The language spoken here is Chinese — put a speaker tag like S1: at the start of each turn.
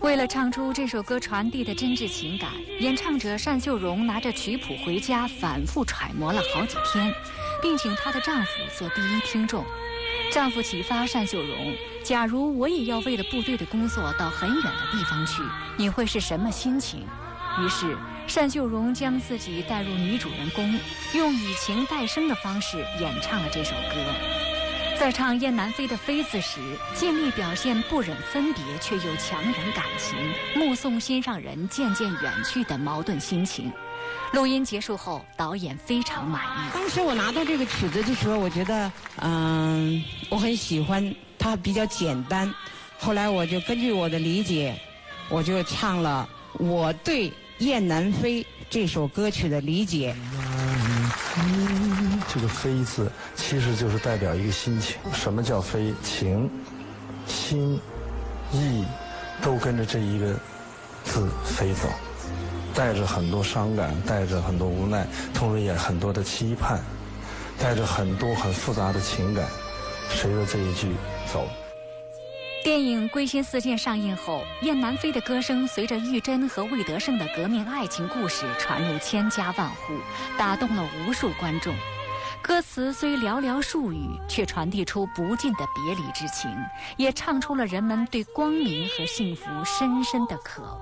S1: 为了唱出这首歌传递的真挚情感，演唱者单秀荣拿着曲谱回家反复揣摩了好几天，并请她的丈夫做第一听众。丈夫启发单秀荣，假如我也要为了部队的工作到很远的地方去，你会是什么心情？于是单秀荣将自己带入女主人公，用以情代声的方式演唱了这首歌。在唱燕南飞的飞字时，尽力表现不忍分别却又强忍感情，目送心上人渐渐远去的矛盾心情。录音结束后，导演非常满意。
S2: 当时我拿到这个曲子的时候，我觉得我很喜欢，它比较简单。后来我就根据我的理解，我就唱了我对燕南飞这首歌曲的理解。
S3: 这个飞字其实就是代表一个心情。什么叫飞？情、心、意都跟着这一个字飞走，带着很多伤感，带着很多无奈，同时也很多的期盼，带着很多很复杂的情感，随着这一句走。
S1: 电影《归心似箭》上映后，燕南飞的歌声随着玉珍和魏德胜的革命爱情故事传入千家万户，打动了无数观众。歌词虽寥寥数语，却传递出不尽的别离之情，也唱出了人们对光明和幸福深深的渴望。